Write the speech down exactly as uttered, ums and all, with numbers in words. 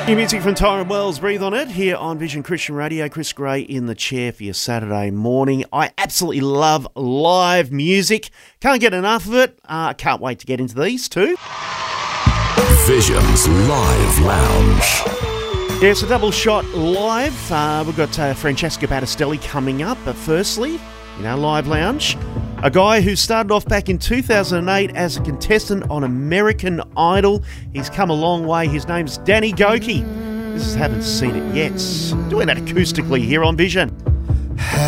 New music from Tyrone Wells, Breathe On It, here on Vision Christian Radio. Chris Gray in the chair for your Saturday morning. I absolutely love live music. Can't get enough of it. I uh, can't wait to get into these too. Vision's Live Lounge. Yeah, it's a double shot live. Uh, we've got uh, Francesco Battistelli coming up. But firstly, you know, Live Lounge. A guy who started off back in two thousand eight as a contestant on American Idol. He's come a long way. His name's Danny Gokey. This is Haven't Seen It Yet. Doing that acoustically here on Vision.